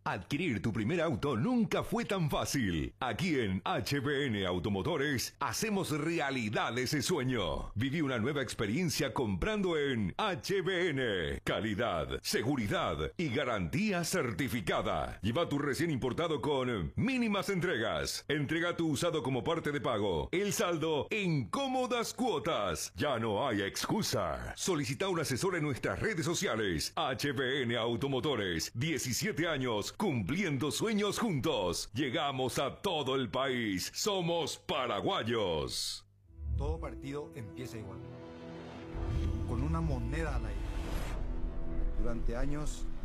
Adquirir tu primer auto nunca fue tan fácil. Aquí en HBN Automotores hacemos realidad ese sueño. Viví una nueva experiencia comprando en HBN. Calidad, seguridad y garantía certificada. Lleva tu recién importado con mínimas entregas. Entrega tu usado como parte de pago. El saldo en cómodas cuotas. Ya no hay excusa. Solicita un asesor en nuestras redes sociales. HBN Automotores. 17 años cumpliendo sueños juntos. Llegamos a todo el país. Somos paraguayos. Todo partido empieza igual, con una moneda al aire. Durante años